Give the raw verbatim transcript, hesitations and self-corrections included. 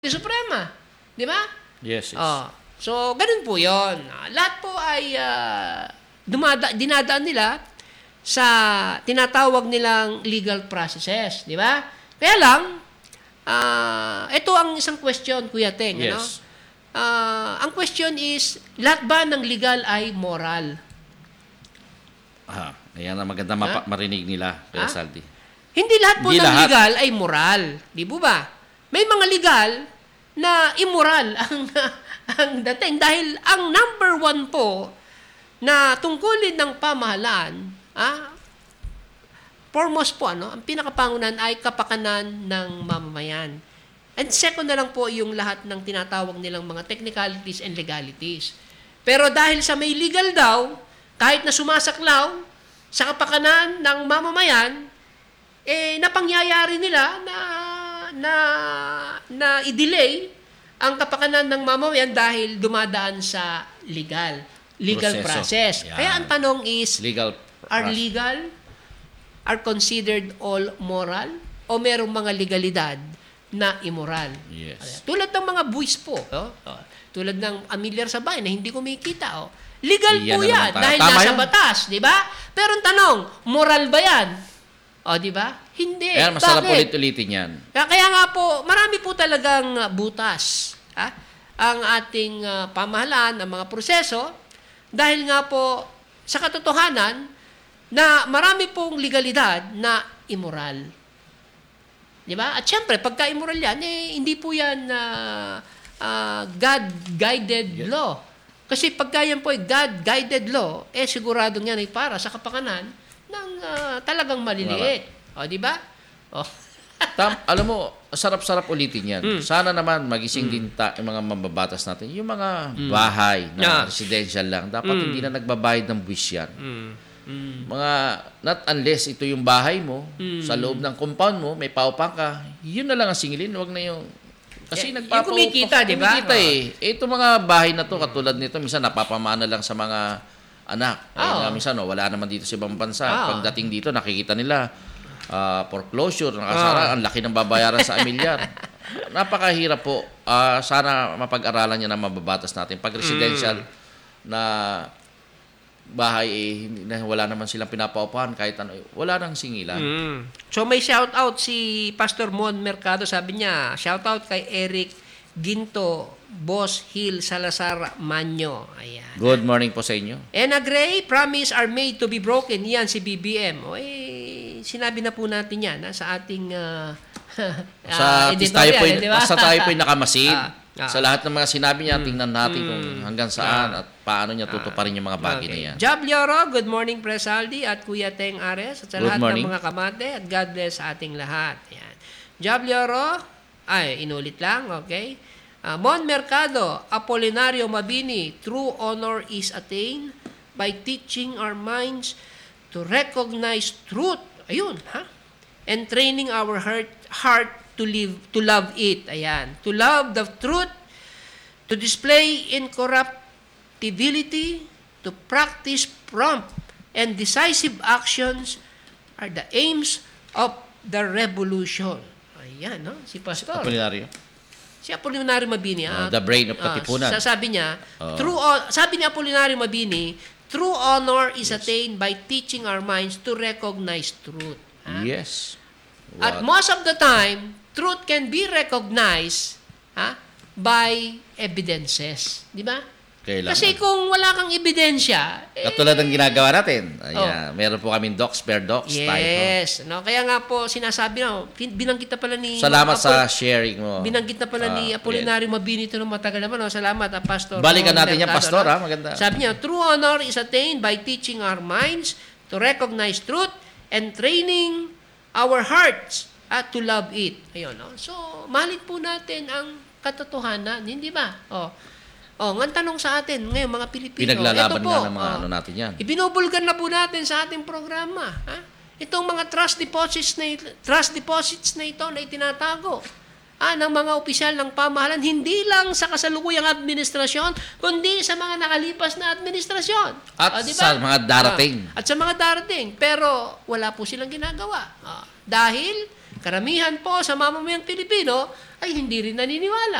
Suprema. Di ba? Yes, yes. Oh. So, ganun po yun. Lahat po ay uh, dumada, dinadaan nila sa tinatawag nilang legal processes. Di ba? Kaya lang, uh, ito ang isang question, Kuya Teng. Yes. Ano? Uh, ang question is, lahat ba ng legal ay moral? Ah, ayan ang maganda mapa- marinig nila, Kuya Ha? Saldi. Hindi lahat po Hindi ng lahat. legal ay moral. Di po ba? May mga legal na immoral ang, ang dating. Dahil ang number one po na tungkulin ng pamahalaan, ah, foremost po, ano, ang pinakapangunan ay kapakanan ng mamamayan. And second na lang po yung lahat ng tinatawag nilang mga technicalities and legalities. Pero dahil sa may legal daw, kahit na sumasaklaw sa kapakanan ng mamamayan, eh napangyayari nila na na na i-delay ang kapakanan ng mamamayan dahil dumadaan sa legal legal Proseso. process. Yan. Kaya ang tanong is, Legal are process. legal are considered all moral o merong mga legalidad na immoral? Yes. Tulad ng mga buwis po, oh, oh, tulad ng amilyar sa bahay na hindi kumikita, oh. Legal Iyan po na yan naman tayo. dahil Tama nasa yun. batas, di ba? Pero ang tanong, moral ba yan? O, di ba? Hindi. Kaya masarap Bakit? ulit-ulitin yan. Kaya, kaya nga po, marami po talagang uh, butas ha? Ang ating uh, pamahalaan, ang mga proseso, dahil nga po sa katotohanan na marami pong legalidad na immoral. Di ba? At syempre, pagka immoral yan, eh, hindi po yan uh, uh, God-guided law. Kasi pagka yan po ay God-guided law, eh siguradong yan ay para sa kapakanan ng uh, talagang maliliit. O, di ba? O. Tam, alam mo, sarap-sarap ulitin yan. Mm. Sana naman magising Mm. din ta, yung mga mababatas natin. Yung mga bahay na Yeah. residential lang, dapat Mm. hindi na nagbabayad ng buwis yan. Mm. Mm. Mga, not unless ito yung bahay mo, Mm. sa loob ng compound mo, may paupang ka, yun na lang ang singilin, wag na yung... Kasi Eh, nagpapa- yung kumikita, di ba? Kumikita eh. Ito mga bahay na to, katulad nito, minsan napapamana lang sa mga anak. Eh, Oo. nga, minsan, oh, wala naman dito sa ibang bansa. Oo. Pagdating dito, nakikita nila, ah, foreclosure, nakasara, ang laki ng babayaran sa amilyar. Napakahirap po. Ah, sana mapag-aralan niya na mababatas natin. Pag residential na bahay, eh, hindi na, wala naman silang pinapaupahan kahit ano, eh, wala nang singilan. Mm. So may shout out si Pastor Mon Mercado, sabi niya, shout out kay Eric Ginto, Boss Hill Salazar Manyo. Ayan. Good morning po sa inyo. And agree, promise are made to be broken. Yan si B B M. O eh, sinabi na po natin yan ha, sa ating uh, Sa uh, tayo po, eh, di ba? basta tayo po nakamasid. Ah, ah. Sa lahat ng mga sinabi niya, tingnan natin kung hanggang saan Ah. at paano niya tutuparin yung mga bagay na yan. Job Lioro, good morning Presaldi at Kuya Teng Ares at sa Good lahat morning. ng mga kamate at God bless sa ating lahat. Yan. Job Lioro, ay inulit lang, okay? Uh, Mon Mercado, Apolinario Mabini, true honor is attained by teaching our minds to recognize truth. Ayun, ha? And training our heart heart to live to love it. Ayan. To love the truth, to display incorruptibility, to practice prompt and decisive actions are the aims of the revolution. Ayan, no? Si Pastor. Apolinario. Si Apolinario Mabini. Oh, ah, the brain of ah, Katipunan. sasabi niya, Oh. true hon- sabi ni Apolinario Mabini, true honor is attained by teaching our minds to recognize truth. Ha? Yes. At What? most of the time, truth can be recognized ha, by evidences. Di ba? Kailangan. Kasi kung wala kang ebidensya, eh, Katulad ng ginagawa natin. Ayan, meron po kaming docs per docs tayo. yes. No? Kaya nga po, sinasabi na, pin- binanggit na pala ni... Salamat Apol- sa sharing mo. Binanggit na pala ni Ah, Apolinario Mabini ito ng matagal naman. No? Salamat, ah, Pastor. Balikan Ron natin yan, Mercado, Pastor, no? ha? Maganda. Sabi niya, true honor is attained by teaching our minds to recognize truth and training our hearts at to love it. Ayun, no? So, mahalin po natin ang katotohanan, hindi ba? Oh. Oh, ang tanong sa atin ngayon mga Pilipino, Pinaglalaban ito po, nga ng mga oh, ano natin yan. ibinubulgan na po natin sa ating programa. Ha? Itong mga trust deposits na trust deposits na ito na itinatago ah, ng mga opisyal ng pamahalaan, hindi lang sa kasalukuyang administrasyon, kundi sa mga nakalipas na administrasyon. At Ah, di ba? sa mga darating. Ah, at sa mga darating. Pero wala po silang ginagawa. Ah, dahil karamihan po sa mamamayang Pilipino ay hindi rin naniniwala.